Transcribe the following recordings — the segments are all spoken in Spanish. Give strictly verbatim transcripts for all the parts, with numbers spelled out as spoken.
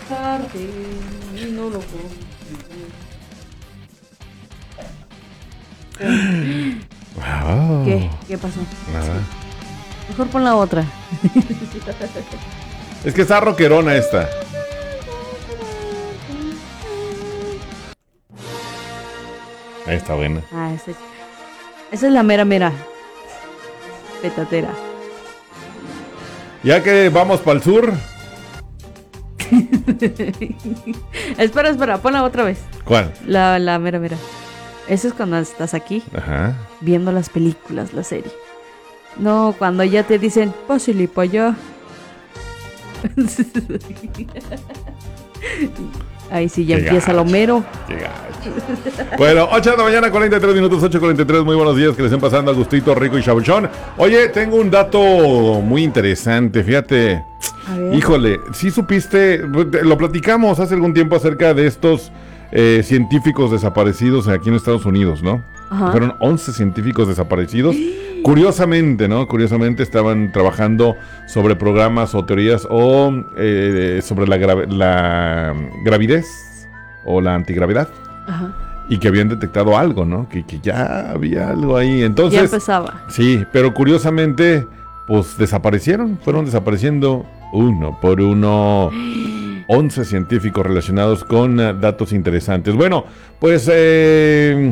tarde y no lo puedo. Wow. ¿Qué? ¿Qué pasó? Nada. Mejor pon la otra. Es que está rockerona esta. Ahí está buena. Ah, esa es, esa es la mera mera. Petatera. Ya que vamos para el sur. Espera, espera, ponla otra vez. ¿Cuál? La, la mera mera. Eso es cuando estás aquí Ajá. viendo las películas, la serie. No, cuando ya te dicen, pásale para allá. Ahí sí ya Qué empieza gacho. lo mero. Qué gacho. Bueno, ocho de la mañana, cuarenta y tres minutos, ocho cuarenta y tres. Muy buenos días, que le estén pasando a Gustito, Rico y Chabuchón. Oye, tengo un dato muy interesante, fíjate. A ver. Híjole, sí supiste, lo platicamos hace algún tiempo acerca de estos eh, científicos desaparecidos aquí en Estados Unidos, ¿no? Ajá. Fueron once científicos desaparecidos. Curiosamente, ¿no? Curiosamente estaban trabajando sobre programas o teorías o eh, sobre la, gra- la gravidez o la antigravedad. Ajá. Y que habían detectado algo, ¿no? Que, que ya había algo ahí. Ya Entonces, empezaba. sí, pero curiosamente, pues desaparecieron. Fueron desapareciendo uno por uno. once científicos relacionados con uh, datos interesantes. Bueno, pues eh,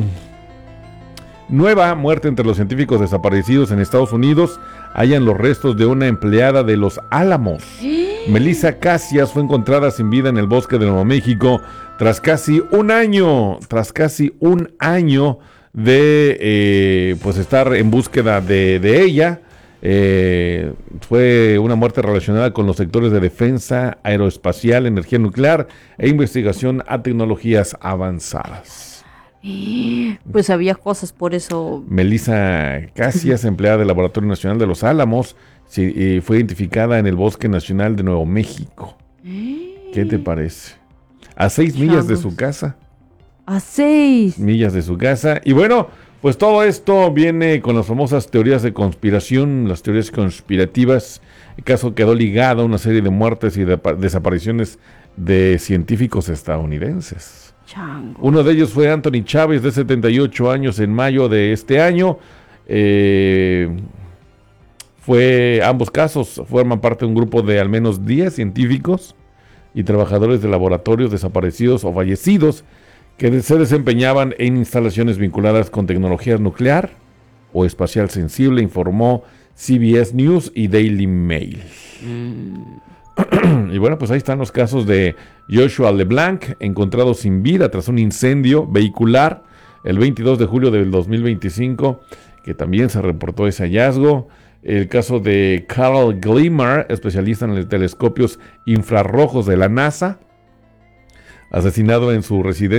nueva muerte entre los científicos desaparecidos en Estados Unidos. Hallan los restos de una empleada de Los Álamos. Melissa Casillas fue encontrada sin vida en el bosque de Nuevo México tras casi un año, tras casi un año de eh, pues estar en búsqueda de, de ella. Eh, fue una muerte relacionada con los sectores de defensa aeroespacial, energía nuclear e investigación a tecnologías avanzadas. Pues había cosas por eso. Melissa Casillas, empleada del Laboratorio Nacional de Los Álamos, sí, eh, fue identificada en el Bosque Nacional de Nuevo México. ¿Qué te parece? A seis millas de su casa. A seis. Millas de su casa. Y bueno, pues todo esto viene con las famosas teorías de conspiración, las teorías conspirativas. El caso quedó ligado a una serie de muertes y de desapariciones de científicos estadounidenses. Chango. Uno de ellos fue Anthony Chávez, de setenta y ocho años, en mayo de este año. Eh, fue, ambos casos forman parte de un grupo de al menos diez científicos y trabajadores de laboratorios desaparecidos o fallecidos que se desempeñaban en instalaciones vinculadas con tecnología nuclear o espacial sensible, informó C B S News y Daily Mail. Y bueno, pues ahí están los casos de Joshua LeBlanc, encontrado sin vida tras un incendio vehicular el veintidós de julio del dos mil veinticinco, que también se reportó ese hallazgo. El caso de Carl Glimmer, especialista en los telescopios infrarrojos de la NASA, asesinado en su residencia